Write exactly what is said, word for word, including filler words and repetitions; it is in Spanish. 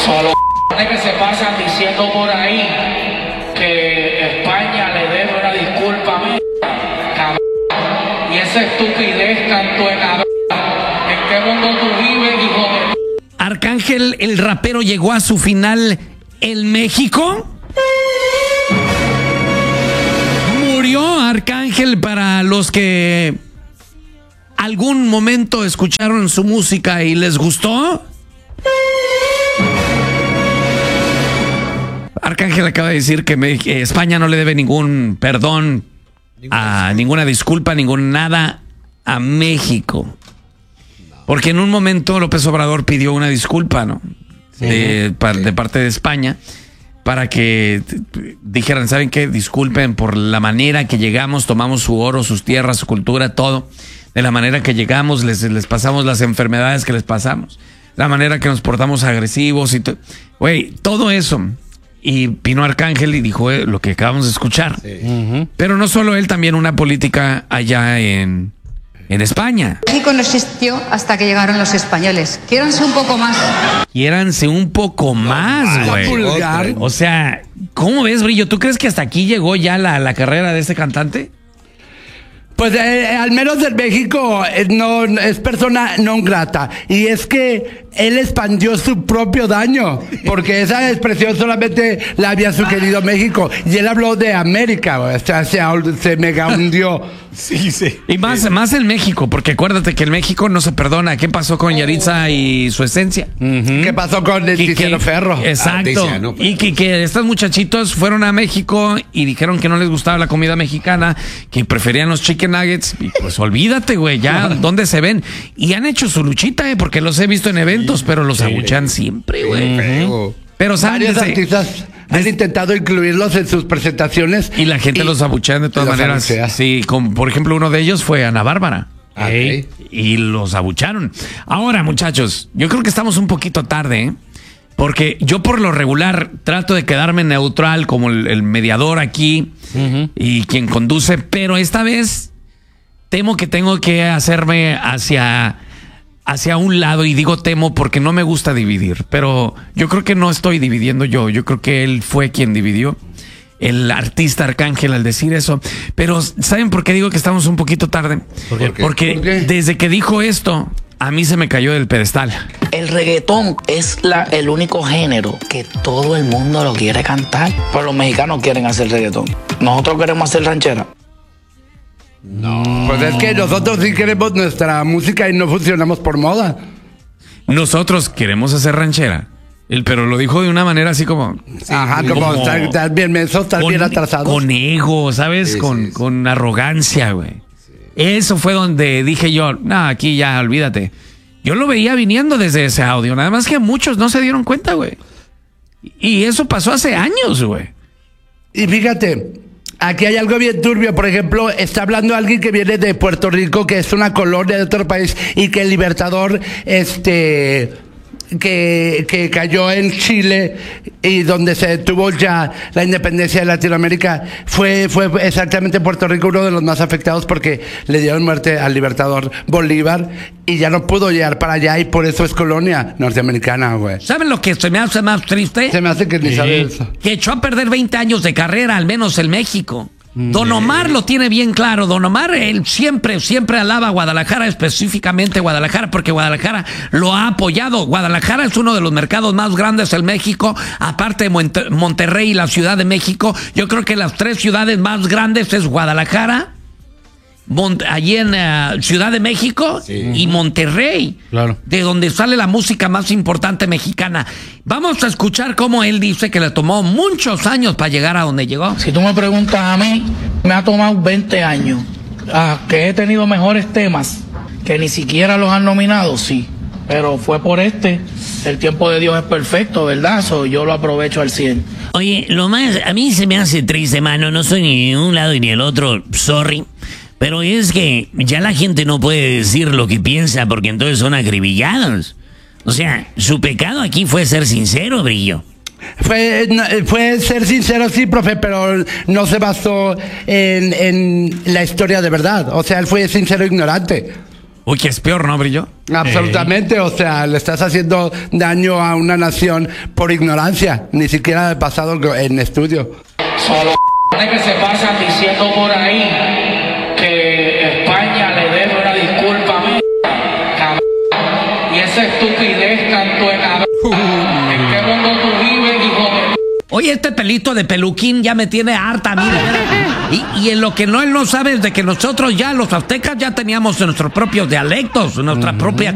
Solo que se pasan diciendo por ahí que España le debe una disculpa a mí, cabrón. Y esa estupidez tanto en cabrón. ¿En qué mundo tú vives, hijo de... Arcángel, el rapero, llegó a su final en México. Murió Arcángel. Para los que algún momento escucharon su música y les gustó, Arcángel acaba de decir que, me, que España no le debe ningún perdón, a ninguna disculpa, ningún nada a México. Porque en un momento López Obrador pidió una disculpa, ¿no? Sí, de, pa, de parte de España, para que dijeran, ¿saben qué? Disculpen por la manera que llegamos, tomamos su oro, sus tierras, su cultura, todo. De la manera que llegamos, les, les pasamos las enfermedades que les pasamos. La manera que nos portamos agresivos y todo. Güey, todo eso. Y vino Arcángel y dijo eh, lo que acabamos de escuchar. Sí. Uh-huh. Pero no solo él, también una política allá en... en España. México no existió hasta que llegaron los españoles. Quiéranse un poco más. Quiéranse un poco más, güey. No, o sea, ¿cómo ves, Brillo? ¿Tú crees que hasta aquí llegó ya la, la carrera de este cantante? Pues eh, al menos en México eh, no, es persona non grata. Y es que él expandió su propio daño, porque esa expresión solamente la había sugerido México. Y él habló de América, o sea, se, se mega hundió. Sí, sí. Y más, más en México, porque acuérdate que en México no se perdona. ¿Qué pasó con Yaritza y su esencia? Uh-huh. ¿Qué pasó con el Tiziano Ferro? Exacto. Ah, no, y que, que estos muchachitos fueron a México y dijeron que no les gustaba la comida mexicana, que preferían los chicken nuggets. Y pues olvídate, güey, ya, ¿dónde se ven? Y han hecho su luchita, eh, porque los he visto en eventos, sí, pero los sí, abuchan siempre, güey. Uh-huh. Pero varios artistas han intentado incluirlos en sus presentaciones. Y la gente y los abuchean de todas maneras. Abuchea. Sí, con, por ejemplo, uno de ellos fue Ana Bárbara. Okay. Y los abucharon. Ahora, muchachos, yo creo que estamos un poquito tarde, ¿eh? Porque yo por lo regular trato de quedarme neutral como el, el mediador aquí, uh-huh, y quien conduce, pero esta vez temo que tengo que hacerme hacia... hacia un lado, y digo temo porque no me gusta dividir, pero yo creo que no estoy dividiendo yo, yo creo que él fue quien dividió, el artista Arcángel, al decir eso. Pero ¿saben por qué digo que estamos un poquito tarde? ¿Por qué? Porque ¿Por qué? Desde que dijo esto, a mí se me cayó del pedestal. El reggaetón es la, el único género que todo el mundo lo quiere cantar, pero los mexicanos quieren hacer reggaetón. Nosotros queremos hacer ranchera. No. Pues es que nosotros sí queremos nuestra música y no funcionamos por moda. Nosotros queremos hacer ranchera. El, pero lo dijo de una manera así como... Sí, ajá, como, como estar, estar bien menso, estar bien atrasado. Con ego, ¿sabes? Sí, con, sí, con arrogancia, güey. Sí. Eso fue donde dije yo, no, aquí ya, olvídate. Yo lo veía viniendo desde ese audio. Nada más que muchos no se dieron cuenta, güey. Y eso pasó hace años, güey. Y fíjate... aquí hay algo bien turbio. Por ejemplo, está hablando alguien que viene de Puerto Rico, que es una colonia de otro país, y que el Libertador, este, que, que cayó en Chile y donde se detuvo ya la independencia de Latinoamérica, fue, fue exactamente Puerto Rico uno de los más afectados, porque le dieron muerte al Libertador Bolívar y ya no pudo llegar para allá, y por eso es colonia norteamericana, güey. ¿Saben lo que se me hace más triste? Se me hace que ni sí. sabe eso. Que echó a perder veinte años de carrera, al menos en México. Don Omar lo tiene bien claro. Don Omar, él siempre, siempre alaba a Guadalajara, específicamente Guadalajara, porque Guadalajara lo ha apoyado. Guadalajara es uno de los mercados más grandes en México, aparte de Monterrey y la Ciudad de México. Yo creo que las tres ciudades más grandes es Guadalajara, Mont- allí en uh, Ciudad de México, sí, y Monterrey, claro, de donde sale la música más importante mexicana. Vamos a escuchar cómo él dice que le tomó muchos años para llegar a donde llegó. Si tú me preguntas a mí, me ha tomado veinte años. Ah, que he tenido mejores temas que ni siquiera los han nominado, sí, pero fue por este. El tiempo de Dios es perfecto, ¿verdad? So, yo lo aprovecho al cien. Oye, lo más, a mí se me hace triste, mano, no soy ni de un lado ni del otro, sorry. Pero es que ya la gente no puede decir lo que piensa, porque entonces son acribillados. O sea, su pecado aquí fue ser sincero, Brillo. Fue, fue ser sincero, sí, profe, pero no se basó en, en la historia de verdad. O sea, él fue sincero ignorante. Uy, que es peor, ¿no, Brillo? Absolutamente, eh. o sea, le estás haciendo daño a una nación por ignorancia, ni siquiera de pasado en estudio. Solo que se pasan diciendo por ahí que España le debe una disculpa a México, cabrón. Y esa estupidez tanto en la... Uh. ¿En qué mundo tú vives, hijo de... Oye, este pelito de peluquín ya me tiene harta, mira. Y, y en lo que no él no sabe es de que nosotros ya, los aztecas, ya teníamos nuestros propios dialectos, nuestra uh-huh. propia